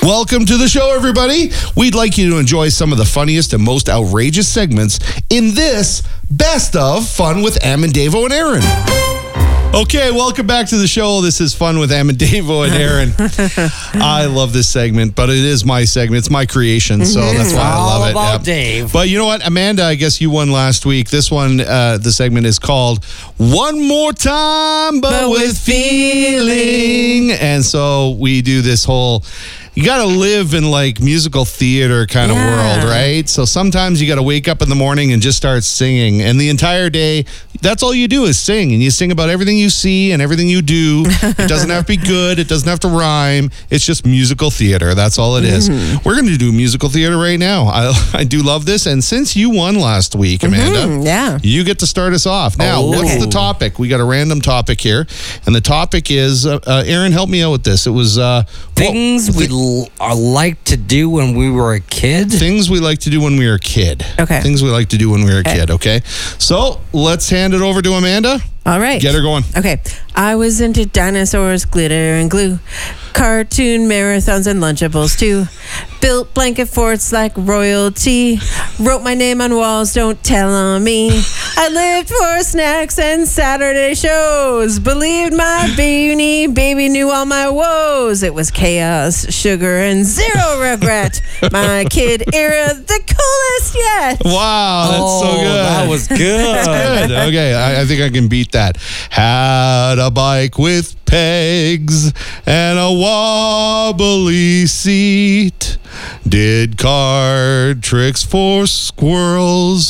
Welcome to the show, everybody. We'd like you to enjoy some of the funniest and most outrageous segments in this Best of Fun with Amandavo and Aaron. Okay, welcome back to the show. This is Fun with Amandavo and Aaron. I love this segment, but it is my segment. It's my creation, so that's why I love it. All about Dave. But you know what, Amanda, I guess you won last week. This one, the segment is called One More Time, but with Feeling. And so we do this whole... You got to live in like musical theater kind of world, right? So sometimes you got to wake up in the morning and just start singing. And the entire day, that's all you do is sing. And you sing about everything you see and everything you do. It doesn't have to be good. It doesn't have to rhyme. It's just musical theater. That's all it is. We're going to do musical theater right now. I do love this. And since you won last week, Amanda, you get to start us off. Now, what's the topic? We got a random topic here. And the topic is, Aaron, help me out with this. It was... things we like to do when we were a kid. Things we like to do when we were a kid. Okay. Things we like to do when we were a kid, okay? So, let's hand it over to Amanda. All right. Get her going. Okay. I was into dinosaurs, glitter, and glue. Cartoon marathons and Lunchables, too. Built blanket forts like royalty. Wrote my name on walls, don't tell on me. I lived for snacks and Saturday shows. Believed my beanie baby knew all my woes. It was chaos, sugar, and zero regret. My kid era, the coolest yet. Wow, that's so good. That was good. That's good. Okay, I think I can beat that. Had a bike with pegs and a wobbly seat. Did card tricks for squirrels